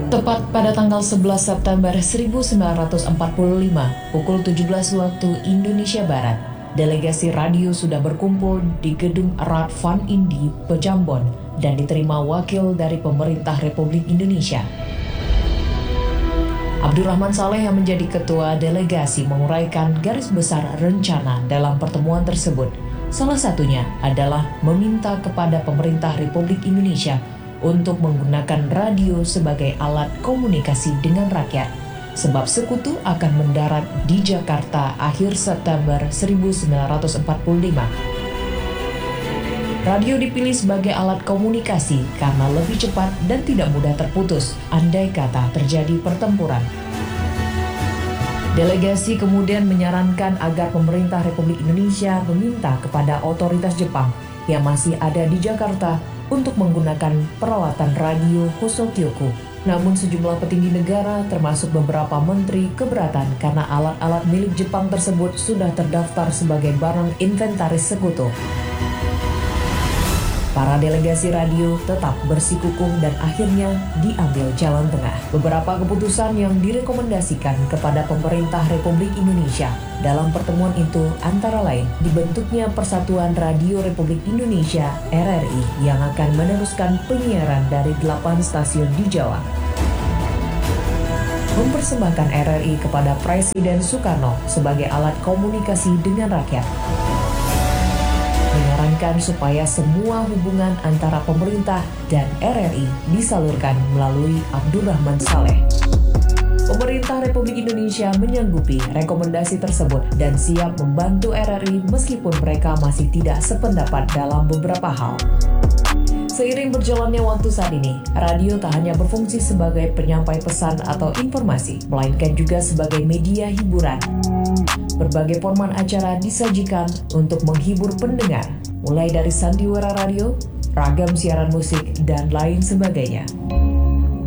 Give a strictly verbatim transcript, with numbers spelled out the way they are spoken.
Tepat pada tanggal sebelas September seribu sembilan ratus empat puluh lima, pukul tujuh belas waktu Indonesia Barat, delegasi radio sudah berkumpul di gedung Rat Van Indi, Pejambon, dan diterima wakil dari pemerintah Republik Indonesia. Abdurrahman Saleh yang menjadi ketua delegasi menguraikan garis besar rencana dalam pertemuan tersebut. Salah satunya adalah meminta kepada pemerintah Republik Indonesia untuk menggunakan radio sebagai alat komunikasi dengan rakyat, sebab sekutu akan mendarat di Jakarta akhir September seribu sembilan ratus empat puluh lima. Radio dipilih sebagai alat komunikasi karena lebih cepat dan tidak mudah terputus andai kata terjadi pertempuran. Delegasi kemudian menyarankan agar pemerintah Republik Indonesia meminta kepada otoritas Jepang yang masih ada di Jakarta untuk menggunakan peralatan radio Hosokyoku. Namun sejumlah petinggi negara termasuk beberapa menteri keberatan karena alat-alat milik Jepang tersebut sudah terdaftar sebagai barang inventaris sekutu. Para delegasi radio tetap bersikukuh dan akhirnya diambil jalan tengah. Beberapa keputusan yang direkomendasikan kepada pemerintah Republik Indonesia dalam pertemuan itu antara lain dibentuknya Persatuan Radio Republik Indonesia R R I yang akan meneruskan penyiaran dari delapan stasiun di Jawa. Mempersembahkan R R I kepada Presiden Soekarno sebagai alat komunikasi dengan rakyat. Menyarankan supaya semua hubungan antara pemerintah dan R R I disalurkan melalui Abdurrahman Saleh. Pemerintah Republik Indonesia menyanggupi rekomendasi tersebut dan siap membantu R R I meskipun mereka masih tidak sependapat dalam beberapa hal. Seiring berjalannya waktu saat ini, radio tak hanya berfungsi sebagai penyampai pesan atau informasi, melainkan juga sebagai media hiburan. Berbagai format acara disajikan untuk menghibur pendengar, mulai dari sandiwara radio, ragam siaran musik, dan lain sebagainya.